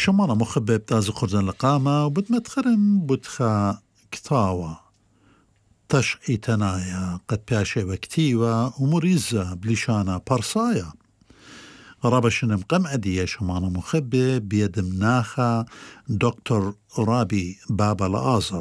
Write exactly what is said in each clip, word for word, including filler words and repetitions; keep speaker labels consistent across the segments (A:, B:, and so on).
A: شمانا مخبب تازي خرزان لقامة وبتمتخرم بتخا كتاوة تش إيتنايا قد بياشي بكتيوة ومريزة بليشانا بارسايا رابشنم قم أدية شمانا مخبب بيد مناخا دكتور رابي بابا لآزر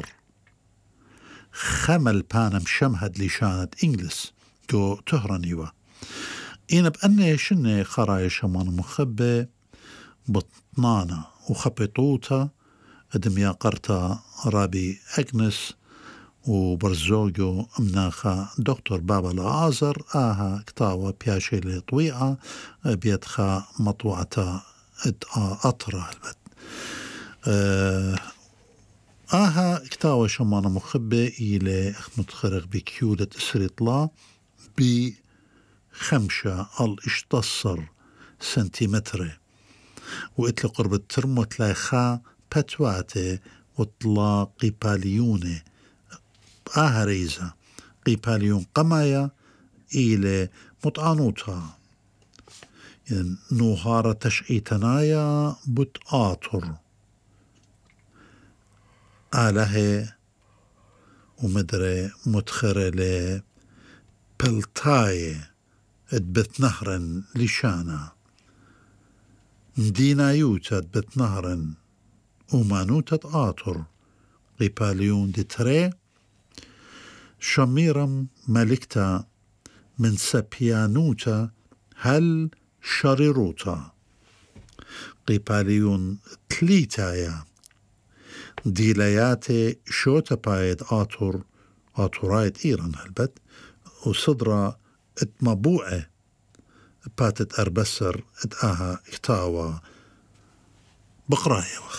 A: خمل بانم شمهد ليشانة إنجلس جو تهرانيوة إينا بأني شنة خرايا شمانا مخبب بطنانا وخبطوتا ادميا قرتا رابي أجنس وبرزوجو مناخا دكتور بابا لآزر آها كتاوة بياشي لطويعة بيدخا مطوعة أطرة البت آها كتاوة شمانا مخبة إلى متخرج بكيودة إسريطلا بخمشة الاشتصر سنتيمتر وإتل قرب الترمو تلاخا بتواتي وطلا قيباليوني آها ريزة قيباليون قمايا إلى مطعنوتا يعني نوهارة تشعيتنايا بتآطر آله ومدري متخرة ل بلتاي ادبت نهرا لشانا مدينة يوتا ادبت نهرا ومانوتا آطر قيباليون دي تري شميرم ملكتا من سبيانوتا هل شريروتا قيباليون تليتايا ديلاياتي شوتا بايد آطر آطرايد إيران هلبت وصدرا اتمبوعة باتت أربسر ات آها اكتاوا بقرايا